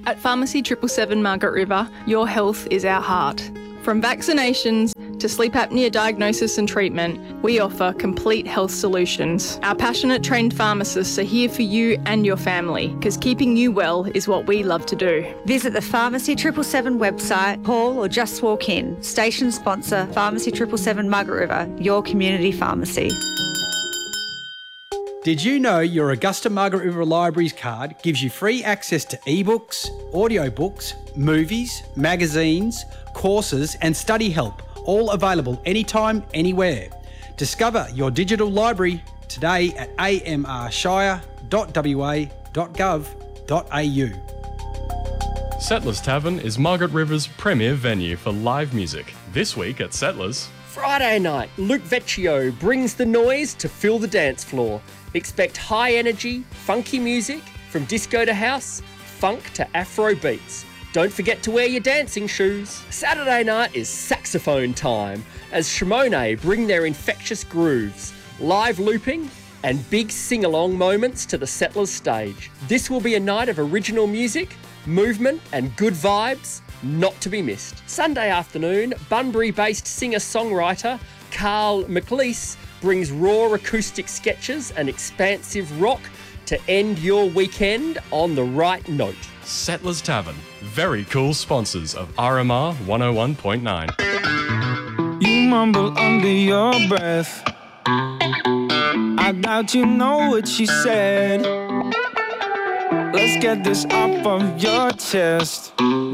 At Pharmacy 777 Margaret River, your health is our heart. From vaccinations to sleep apnea diagnosis and treatment, we offer complete health solutions. Our passionate trained pharmacists are here for you and your family, because keeping you well is what we love to do. Visit the Pharmacy 777 website, call or just walk in. Station sponsor, Pharmacy 777 Margaret River, your community pharmacy. Did you know your Augusta Margaret River Libraries card gives you free access to ebooks, audiobooks, movies, magazines, courses and study help, all available anytime, anywhere. Discover your digital library today at amrshire.wa.gov.au. Settlers Tavern is Margaret River's premier venue for live music. This week at Settlers. Friday night, Luke Vecchio brings the noise to fill the dance floor. Expect high energy, funky music from disco to house, funk to Afro beats. Don't forget to wear your dancing shoes. Saturday night is saxophone time as Shimone bring their infectious grooves, live looping and big sing-along moments to the Settlers stage. This will be a night of original music, movement and good vibes, not to be missed. Sunday afternoon, Bunbury-based singer-songwriter Carl McLeese brings raw acoustic sketches and expansive rock to end your weekend on the right note. Settlers Tavern, very cool sponsors of RMR 101.9. You mumble under your breath. I doubt you know what she said. Let's get this off of your chest.